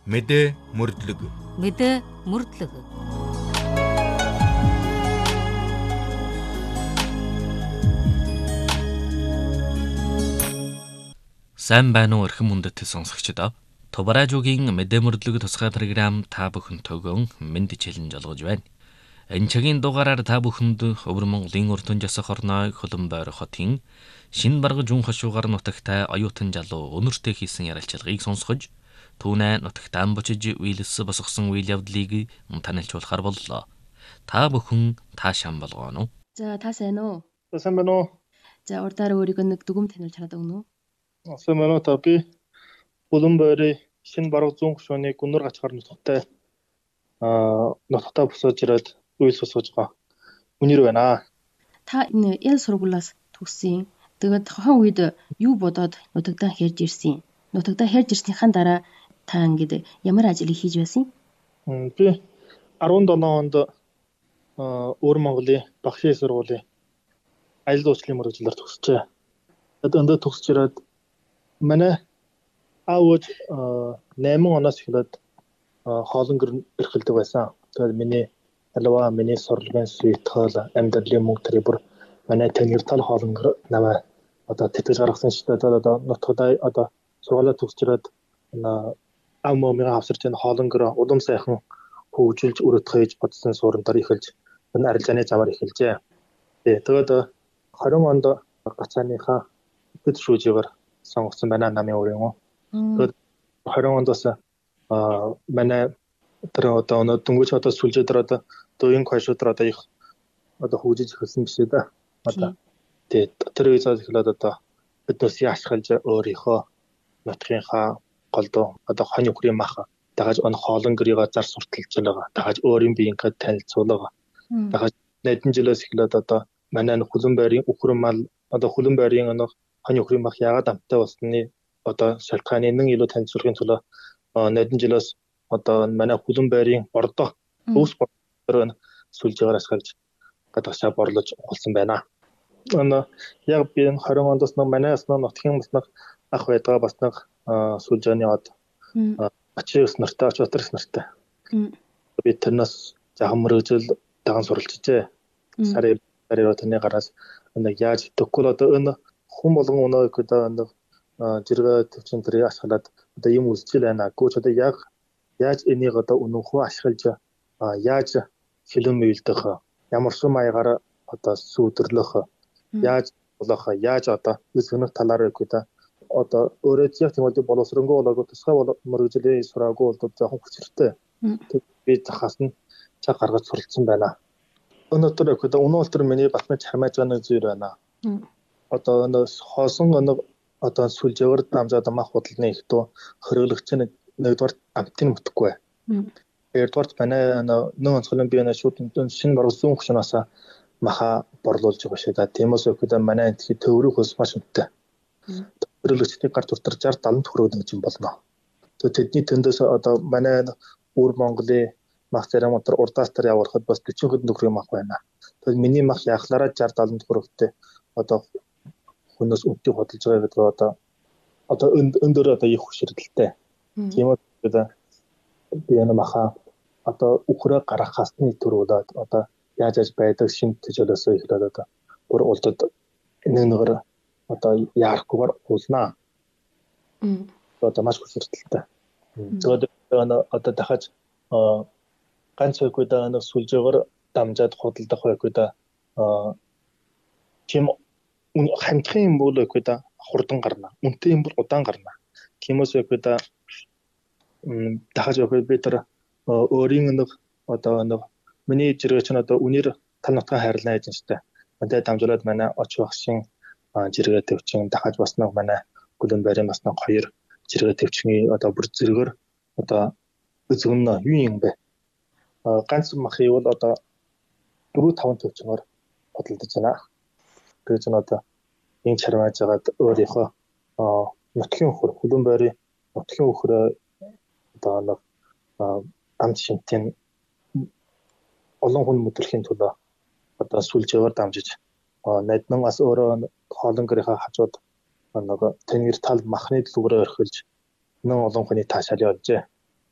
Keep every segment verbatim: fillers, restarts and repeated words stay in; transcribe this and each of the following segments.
Мэдээ мөрдлөг. Мэдээ мөрдлөг. Сайн байна уу эрхэм хүндэт сонсогчдоо. Тубаражуугийн мэдээ мөрдлөг тусгай програм та бүхэнтэйгэн мэнд челленж олгож байна. Энэ цагийн дугаараар та бүхэнд Өвөр Монголын Өртөн Жасах орноо Хөлбөмбөр хотын Шинэ Баргаж Үн хошуугаар нутагтай оюутан залуу өнөртөө хийсэн ярилцлагыг сонсгож, түүнээ нутагтаа бочиж үйлс босгосон үйл явдлыг танилцуулахар боллоо. Та бүхэн таашаан болгоно. За та сайн уу? Сайн байна уу? За урдаар өөрийгөө нэг дүгм танилцуулж чадаад өгнө үү? Сайн байна уу та би Хөлбөмбөрийн Шинэ Баргаж Үн хошууны Гүнүр гачгаар нутагтай аа нутагтаа босож ирээд үйл босгож байгаа. Үнэр байна. Та энэ ял сургуулиас төгссөн. Тэгээд тухайн үед юу бодоод нутагтаа хэрж ирсэн? Нутагтаа хэрж ирснийхаа дараа та ингээд ямар ажил хийж байсан? Би арван долоо онд Өвөр Монголын Багшийн сургуулийн аялал жуулчлалын мөрөглөөр төгсчээ. Тэгээд өндөө төгсч ирээд манай аав найман оноос эхлээд хоолон гэр эрхэлдэг байсан. Тэгээд миний алва миний сурлагын суйтхол амьдралын мөнгө төрөөр манай тэнгэр тал хоолон гэр намаа одоо тэтгэж гаргасан шүү дээ. Одоо нутгадаа одоо сургуулаа төгсч ирээд аав момын авсарч энэ хоолон гэр улам сайхан хөгжүүлж өрөдөх хийж бодсон суурантаар эхэлж энэ арилжааны замаар эхэлжээ. Тэгээд хорин онд гацааныхаа хэд шүүжээр сонгосон байна намын өрөө. Тэгээд хорин онд бас а манай тэр одоо дөнгөж одоо сүлжээдэр одоо дуугийн хойшуудаар одоо их одоо хөгжиж эхэлсэн биш үү да. Одоо тэгээд тэр үеэс эхлээд одоо биднээс яашгалж өөрийнхөө нутгийнхаа голдоо одоо хонь өхрийн мах дагаж он хоолон гэрийг зар сурталж байгаа. Дагаж өөрийн биеийнхээ танилцуулга. Дагаж нэгэн жилээс эхлээд одоо манай Хөлбөмбөрийн өхрөн мал одоо Хөлбөмбөрийн онох хонь өхрийн мах яагаад амттай болсныг одоо шалтгааны нэн илүү танилцуулахын тулд нэгэн жилээс одоо манай Хөлбөмбөрийн ордоо өвс бордоор сүлжээгээр ашиглаж гадаашаа борлож болсон байна. Энэ яг би энэ хорин ондоос нэг манай ясна нутгийн бас нэг ах байдаг бас нэг сүлжээний од ачаас нартай ачаатарс нартай. Би тэрнээс жаахан мөрөжл даган суралцжээ. Сарын сарын өтөний гараас нэг яаж төгөл одоо энэ хүн болгон өнөө гэдэг нэг жиргээ төвчин төрийг ашиглаад одоо юм үлсчил байна. Гүч одоо яг яаж энийг одоо үнэнхүү ашиглаж яаж хилэн мэлдэх ямар ч маягаар одоо сүудэрлэх яаж болох яаж одоо өсгөх талаар гэдэг одоо өөрөө яг тийм үйл боловсронгоо болоогүй тусгай мөрөжлийн сураагүй бол жоохон хүчтэй. Би захаас нь цаг гаргаж суралцсан байна. Өнөөдөр гэдэг өнөө өдөр миний батны чармаж байгаа зүйл байна. Одоо энэ хоосон нэг одоо сүлжээгээр дамжаад мах худалданы их дөө хөрөглөгч нэгдүгээр амтын мөтөхгүй. Хоёрдугаар манай нөө онцгойлон би энэ шууд Шинэ Баргаж Үн хошуунаас маха борлуулж байгаа шүү дээ. Тиймээс өгөхөд манай энтхий төврөх хос маш үнэтэй. Хөрөглөгчдийн гар тутар шестьдесят сетenta төгрөг гэж юм болно. Тэгээд тэдний тэндээс одоо манай Өвөр Монголын мах зарим утар урдаас төр явуулахад бас forty төгрөгийн мах байна. Тэгээд миний мах яхлаараа sixty сетenta төгрөгтэй одоо хүнээс үнэтэй хөдөлж байгаа гэдэг одоо одоо өндөр одоо их хүчрэлтэй. Тиймээс би энэ маха одоо үхрээ гарах хасны төрүүлээд одоо яаж яаж байдаг шинэ төжөлөөсөө ихлээд одоо бүр улдад нэг нэгээр одоо яарахгүйгээр уулнаа. Одоо маш хүчрэлтэй. Тэгээд одоо дахиж ганц үгүүд нэг сүлжээгээр дамжаад худалдах үгүүд тийм хамтхан юм бол үгүүд хурдан гарна. Үнэтэй юм бол удаан гарна. Тиймээс үгүүд дахиж үгүүд би тэр өөрийн нэг одоо нэг миний жиргээ чинь одоо үнээр тал нутгаа хайрлаа гэж штэ. Мантай дамжуулаад манай оч багшийн жиргээ төвчин дахиж бас нэг манай Хөлбөмбөрийн бас нэг хоёр жиргээ төвчний одоо бүр зэрэгээр одоо үзгэн юу юм бэ? Ганц махыг бол одоо four five төвчнөр бодлодож байна. Тэгээд ч одоо энэ чармааж байгаад өөрийнхөө нутгийн өхөр Хөлбөмбөрийн нутгийн өхрөө одоо нэг амт шинтийн олон хүн мэдрэхийн төлөө одоо сүлжээгээр дамжиж найднаас өөрөө хоолон гэрийнхаа хажууд нэг тэнгэр тал махны дэлгүүрээр орхилж нэн олон хүний таашаалын олжээ.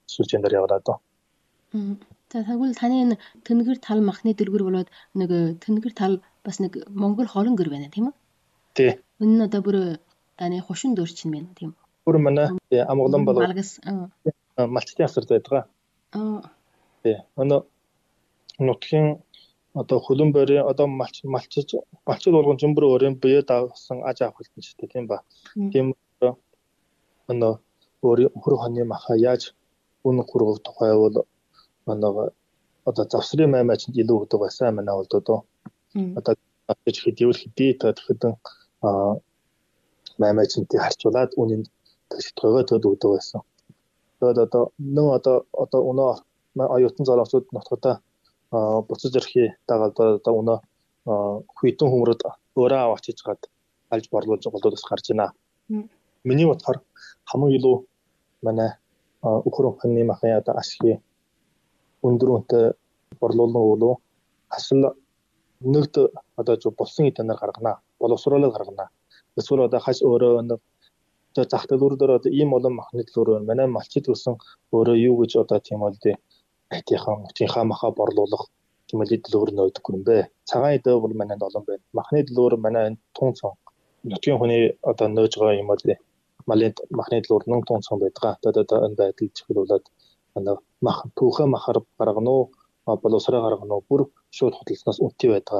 сүлжээндэр яваад доо. За тэгвэл таны энэ тэнгэр тал махны дэлгүр болоод нэг тэнгэр тал бас нэг Монгол холон гэр байна тийм үү? Тий. Энэ нь одоо бүр таны хушин дөр чинь байна тийм үү? Бүр манай амгалан болов. Малгас. Малчтын асар байдаг. Аа. Тий. Өнөө нутгийн одоо хөлөн борийн одоо малч малчиж малчид болгон ч бүр өөрийн бие даасан аж авах хэлтэнчтэй тийм ба. Тийм өнөө өөрийн хөр хоны маха яаж үн хургав тухай бол манай одоо завсрын маймаач илүү өгдөг байсан манай бол доо. Одоо гэж хэдийвэл хэдий та тэгэхэд аа маймаачнтыг харьцуулаад үнэнд шийтгөөгөө төд өгдөг байсан. Тэгээд одоо нэн одоо одоо өнөө оюутан залуучууд нутгата буцаж ирэхий дагаад одоо өнөө хүйтэн хүмүүрд өөрөө авчиж гад алж борлуулж голдоос гарч байна. Миний бодохоор хамгийн илүү манай өхөр хоньны махын одоо ашиг өндөрөнтэй борлуулсан болов асал нэгд одоо зөв болсон эднэр гаргана боловсруулаад гаргана эсвэл одоо хас өөрөө нэг зах төлөөр дээр одоо ийм олон махны төлөөр манай малчид гэсэн өөрөө юу гэж одоо тийм бол дээ айтайхан утынхаа маха борлуулах тэмэлээ төлөөр нөөдөг юм бэ цагаан идэ бол манай олон байна махны төлөөр манай тун цон нутгийн хүний одоо нөөж байгаа юм бол дээ малын махны төлөөр нэн тун цон байдаг одоо одоо энэ байдал чиглүүлээд манай мах түүхэ махар гаргана уу боловсроо гаргана уу бүр шууд хөдөлснөөс үнэтэй байдаг.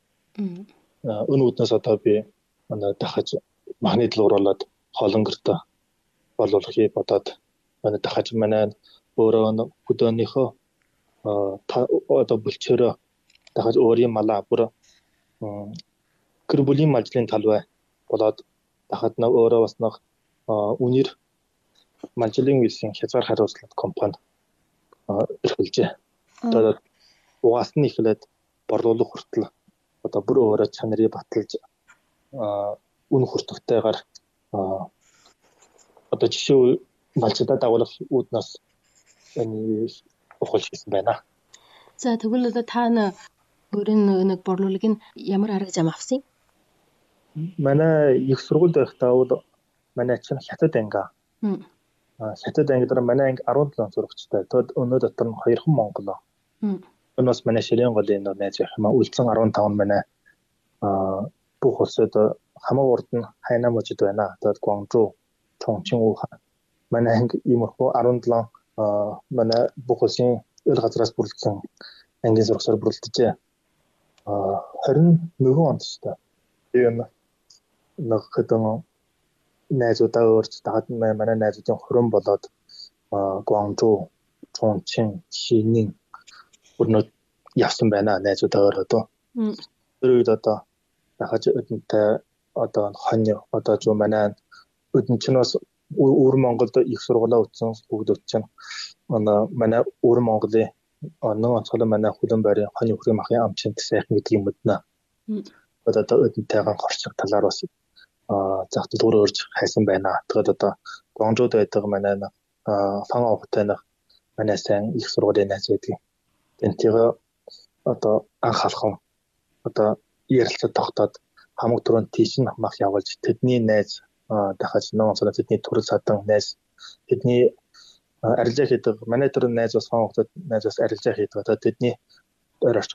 Өн үднээс одоо би манай дахиж махны төлөөр болоод хоолон гэртэ болуулахыг бодоод манай дахиж манай өөрөө хөдөөнийхөө одоо бүлчээрөө дахиж өөрийн малаа бүр гэр бүлийн малжлын талбай болоод дахад нэг өөрөө бас нэг үнэр малжлын үйлсийн хязгаар хариуцлага компани эрхэлжээ. Тэгээд угаасны ихлээд борлуулах хүртэл одоо бүр өөрөө чанарыг баталж үн хүртэхтэйгээр одоо жишээ малчдаа дагуулах үүднээс энэ ухал хийсэн байна. За тэгвэл одоо та өөрийн нэг борлуулыг нь ямар арга зам авсан? Манай их сургуульд байхдаа бол манай чинь хятад анги. Хятад анги дээр манай анги арван долоон сурагчтай. Тэгэд өнөө дотор нь хоёрхан Монгол. Өнөөс манай ширийн голын найз их маа үлдсэн арван таван манай бүх улсад хамаг урд нь хайна мужид байна. Тэгэд Гуанчжоу, Чончин Ухан манай анги иймэрхүү арван долоон манай бүх улсын ил газраас бүрдсэн ангийн сургасаар бүрддэжээ. харин нөгөө онд ч та. Тийм нэг хэдэн найзуудаа өөрч дагаад манай найзуудын хорон болоод Гуанчжоу, Чончин, Шинийн өрнөд явсан байна найзуудаа өөрөөдөө. Тэр үед одоо дахиж өдөнтэй одоо хонь одоо жоо манай өдөн чинь бас өвөр Монголд их сургуулаа үтсэн бүгд чинь манай өвөр Монголын оноо онцгой манай хүлэн байрын хонь өхрийн махын амчинт сайхан гэдэг юм байна. Одоо өдөнтэйгэн хорцох талаар бас зах зээл өөрж хайсан байна. Тэгээд одоо Гуанчжоуд байдаг манай фан овтой манай сайн их сургуулийн найз байдаг. Тэнтэйгээ одоо анх алхам одоо ярилцаад тогтоод хамаг түрүүнд тийш нь мах явуулж тэдний найз дахиж нөө онцгой тэдний төрөл садан найз тэдний арилжаа хийдэг манай төрлийн найз бас фан овтой найз бас арилжаа хийдэг. Одоо тэдний ойр орч